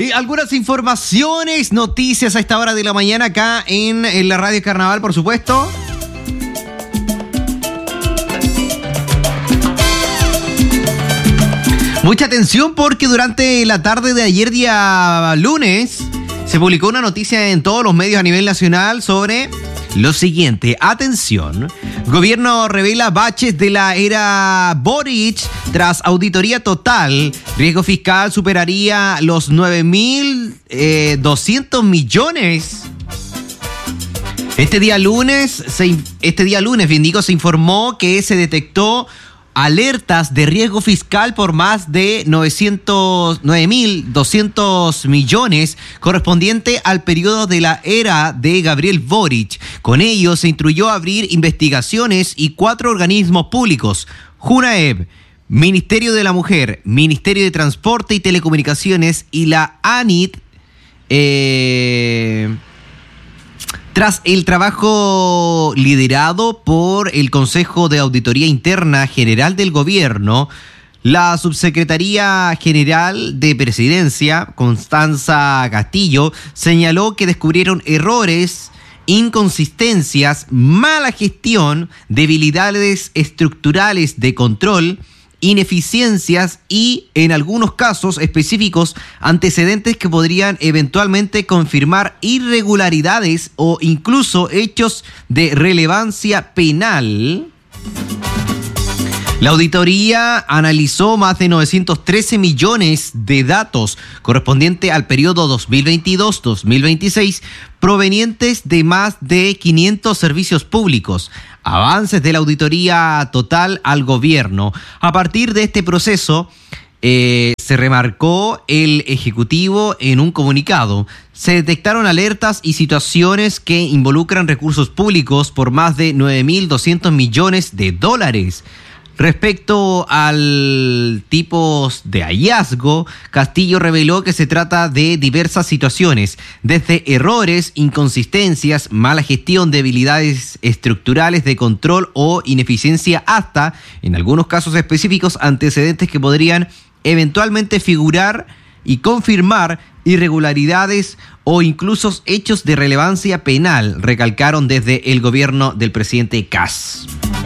Algunas informaciones, noticias a esta hora de la mañana acá en la Radio Carnaval, por supuesto. Mucha atención porque durante la tarde de ayer, día lunes, se publicó una noticia en todos los medios a nivel nacional sobre lo siguiente. Atención, gobierno revela baches de la era Boric tras auditoría total. Riesgo fiscal superaría los 9.200 millones. Este día lunes, bien digo, se informó que se detectó alertas de riesgo fiscal por más de 9.200 millones correspondiente al periodo de la era de Gabriel Boric. Con ello se instruyó a abrir investigaciones y 4 organismos públicos: JUNAEB, Ministerio de la Mujer, Ministerio de Transporte y Telecomunicaciones y la ANIT, tras el trabajo liderado por el Consejo de Auditoría Interna General del Gobierno. La Subsecretaría General de Presidencia, Constanza Castillo, señaló que descubrieron errores, inconsistencias, mala gestión, debilidades estructurales de control, ineficiencias y, en algunos casos específicos, antecedentes que podrían eventualmente confirmar irregularidades o incluso hechos de relevancia penal. La auditoría analizó más de 913 millones de datos correspondiente al periodo 2022-2026, provenientes de más de 500 servicios públicos. Avances de la auditoría total al gobierno. A partir de este proceso, se remarcó el Ejecutivo en un comunicado. Se detectaron alertas y situaciones que involucran recursos públicos por más de 9.200 millones de dólares. Respecto al tipo de hallazgo, Castillo reveló que se trata de diversas situaciones, desde errores, inconsistencias, mala gestión, debilidades estructurales de control o ineficiencia hasta, en algunos casos específicos, antecedentes que podrían eventualmente figurar y confirmar irregularidades o incluso hechos de relevancia penal, recalcaron desde el gobierno del presidente Kast.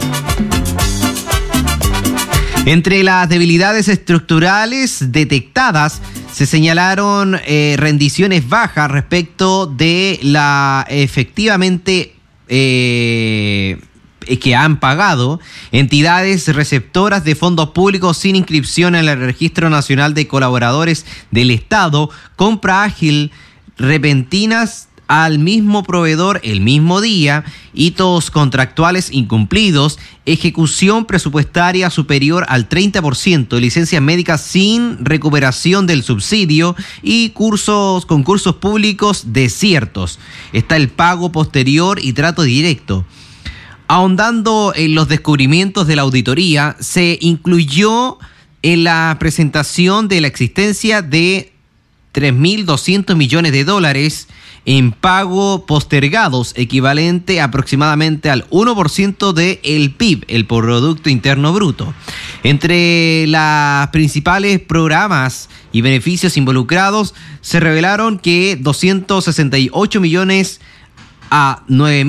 Entre las debilidades estructurales detectadas se señalaron rendiciones bajas respecto de la efectivamente que han pagado, entidades receptoras de fondos públicos sin inscripción en el Registro Nacional de Colaboradores del Estado, compra ágil, repentinas al mismo proveedor el mismo día, hitos contractuales incumplidos, ejecución presupuestaria superior al 30%, licencias médicas sin recuperación del subsidio y concursos públicos desiertos. Está el pago posterior y trato directo. Ahondando en los descubrimientos de la auditoría, se incluyó en la presentación de la existencia de 3.200 millones de dólares en pago postergados, equivalente aproximadamente al 1% del PIB, el Producto Interno Bruto. Entre los principales programas y beneficios involucrados, se revelaron que 268 millones a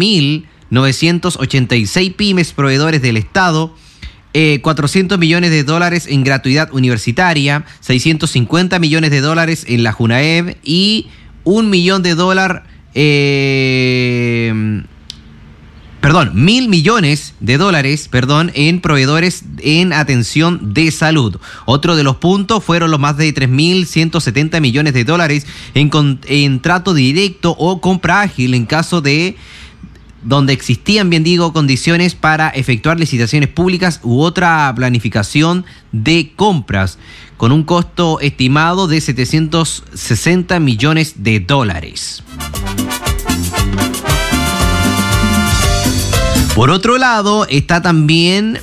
9.986 pymes proveedores del Estado, 400 millones de dólares en gratuidad universitaria, 650 millones de dólares en la JUNAEB y $1 millón $1.000 millones en proveedores en atención de salud. Otro de los puntos fueron los más de 3.170 millones de dólares en trato directo o compra ágil en caso de donde existían, condiciones para efectuar licitaciones públicas u otra planificación de compras, con un costo estimado de 760 millones de dólares. Por otro lado, está también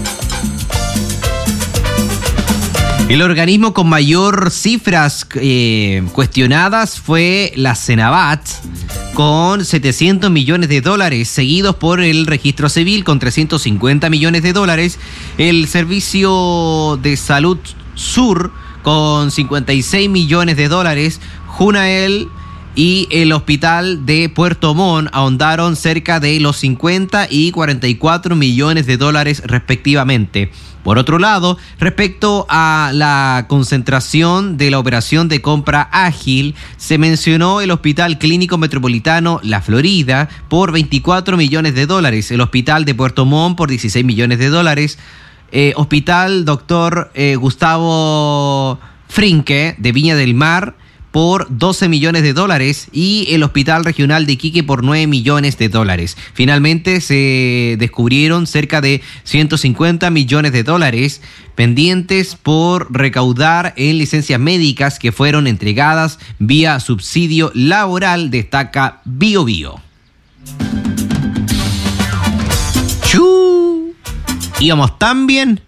el organismo con mayor cifras cuestionadas fue la Cenavat, con 700 millones de dólares, seguidos por el Registro Civil con 350 millones de dólares, el Servicio de Salud Sur con 56 millones de dólares. Junael y el hospital de Puerto Montt ahondaron cerca de los 50 y 44 millones de dólares respectivamente. Por otro lado, respecto a la concentración de la operación de compra ágil, se mencionó el Hospital Clínico Metropolitano La Florida por 24 millones de dólares, el Hospital de Puerto Montt por 16 millones de dólares, Hospital Dr. Gustavo Frinque de Viña del Mar por 12 millones de dólares y el Hospital Regional de Iquique por 9 millones de dólares. Finalmente se descubrieron cerca de 150 millones de dólares pendientes por recaudar en licencias médicas que fueron entregadas vía subsidio laboral, destaca BioBio. ¡Chú! Íbamos tan bien